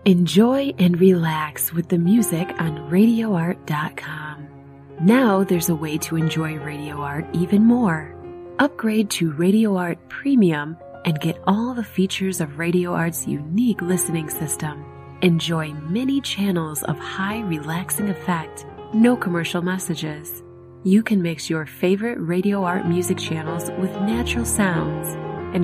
Enjoy and relax with the music on RadioArt.com. Now there's a way to enjoy Radio Art even more. Upgrade to Radio Art Premium and get all the features of Radio Art's unique listening system. Enjoy many channels of high relaxing effect, no commercial messages. You can mix your favorite Radio Art music channels with natural sounds